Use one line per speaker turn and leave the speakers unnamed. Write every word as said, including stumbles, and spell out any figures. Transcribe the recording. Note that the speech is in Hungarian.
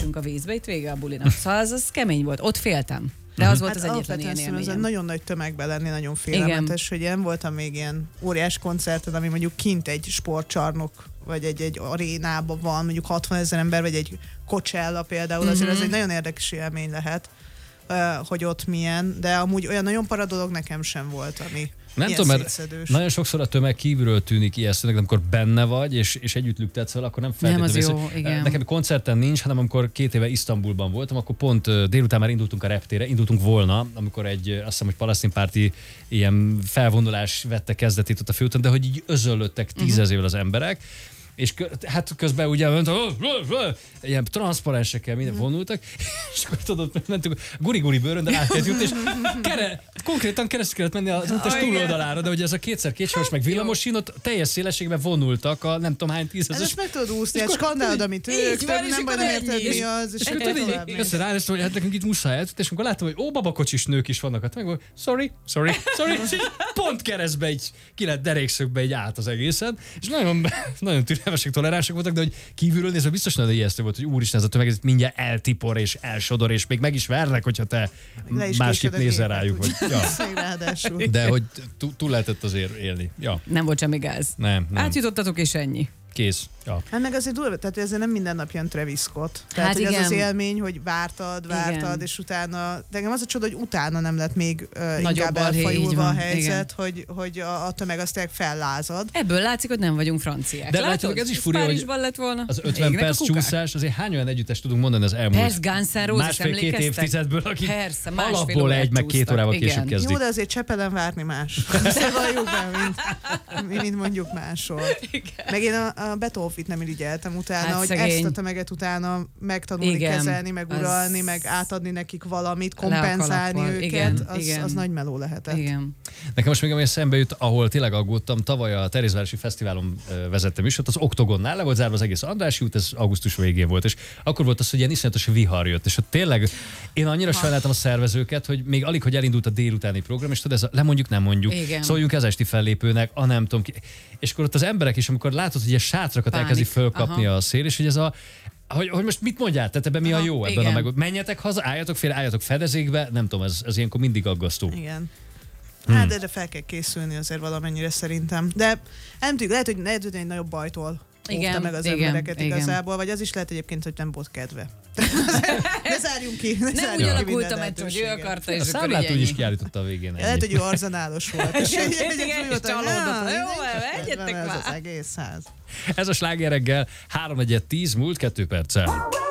esünk a vízbe, itt vége a bulinak. Szóval az, az kemény volt, ott féltem. De az volt
hát
az egyetlen ilyen élményem.
Nagyon nagy tömegben lenni nagyon félelmetes, hogy én voltam még ilyen óriás koncerten, ami mondjuk kint egy sportcsarnok, vagy egy, egy arénában van, mondjuk hatvanezer ember, vagy egy Coachella például, azért mm-hmm. ez egy nagyon érdekes élmény lehet, hogy ott milyen, de amúgy olyan nagyon para dolog nekem sem volt, ami
nem tudom, mert nagyon sokszor a tömeg kívülről tűnik ijesztőnek, amikor benne vagy, és, és együtt lüktetsz vele, akkor nem feltétlenül.
Nem, az jó, igen.
Nekem koncerten nincs, hanem amikor két éve Isztambulban voltam, akkor pont délután már indultunk a reptére, indultunk volna, amikor egy, azt hiszem, hogy palasztinpárti ilyen felvonulás vette kezdetét ott a főúton, de hogy így özöllöttek tízezével az emberek, és kö, hát közben ugye ilyen transzparensekkel minden vonultak, és akkor tudod, mentünk a guri-guri bőrön, de át kellett jutni, és kere, konkrétan keresztül kellett menni az utas túloldalára, de ugye ez a kétszer kétsávos meg villamosín, ott teljes szélességben vonultak a nem tudom hány tízezes.
Ez meg tudod úszni, egy skandálod, amit ők, de nem baj, nem érted mi az, és
akkor össze ránéztem, hogy hát nekünk itt muszáj eltűnt, és amikor láttam, hogy ó, babakocsis nők is vannak, hát meg volt, sorry, sorry, sorry, és pont keresztbe így, ki lett derékszögbe így át az egészen, és nagyon, nagyon türelmesek, toleránsak voltak, de hogy kívülről nézve biztos nagyon ijesztő volt, hogy úristen, ez a tömeg ez mindjárt eltipor és elsodor, és még meg is vernek, hogyha te másképp nézel rájuk. Vagy, ja. De hogy túl lehetett azért élni. Ja.
Nem volt semmi gáz.
Nem, nem.
Átjutottatok és ennyi.
Kész. Ja.
Hát meg azért durva, tehát ezért nem minden nap jön Travis Scott. Tehát hát hogy ez az élmény, hogy vártad, vártad, igen. És utána, de engem az a csoda, hogy utána nem lett még uh, inkább elfajulva a helyzet, hogy, hogy a, a tömeg azt tényleg fellázad.
Ebből látszik, hogy nem vagyunk franciák.
De látod, ez is furia, hogy
lett volna.
Az ötven perc csúszás, azért hány olyan együttest tudunk mondani az elmúlt
Persze, Guns N' Roses,
másfél-két évtizedből, akik
Persze,
alapból egy meg két órával később kezdik.
Jó, de azért Csepelen várni más. Valljuk be, mint, mint mondjuk máshol. Meg én a, a Beethoven-t nem irigyeltem utána, hát hogy szegény. Ezt a tömeget utána megtanulni, igen, kezelni, meguralni, az... meg átadni nekik valamit, kompenzálni őket, igen, az, igen. az nagy meló lehetett.
Igen.
Nekem most még ami szembe jut, ahol tényleg aggódtam, tavaly a Terézvárosi Fesztiválon vezettem is, ott az Oktogonnál le volt zárva az egész Andrássy út, ez augusztus végén volt, és akkor volt az, hogy ilyen iszonyatos vihar jött, és ott tényleg én annyira sajnáltam a szervezőket, hogy még alig, hogy elindult a délutáni program, és tudod, ez a lemondjuk, nem mondjuk, igen. Szóljunk ez esti fellépőnek, a nem tudom ki. És akkor ott az emberek is, amikor látod, hogy ilyen sátrakat Pánik. elkezdi fölkapni Aha. a szél, és hogy ez a Hogy, hogy most mit mondjál? Tehát ebben mi Aha, a jó? Ebben a meg... Menjetek haza, álljatok fél, álljatok fedezékbe, nem tudom, ez, ez ilyenkor mindig aggasztó.
Igen. Hmm. Hát erre fel kell készülni azért valamennyire szerintem. De nem tudjuk, lehet, hogy, lehet, hogy egy nagyobb bajtól óvta meg az igen, embereket igen. igazából, vagy az is lehet egyébként, hogy nem volt kedve. Ne zárjunk ki. Ne
nem úgy alakult a meccs, hogy ő akarta, és
a számlát úgy is kiállította a végén.
Lehet, hogy ő arzenálos volt. És
csalódott. Jó, egyetek már.
Ez az egész ház.
Ez a Sláger reggel három negyven tíz múlt kettő perccel.